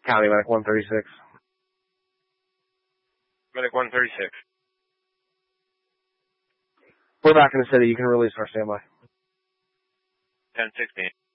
County Medic 136. Medic 136. We're back in the city. You can release our standby. 1016.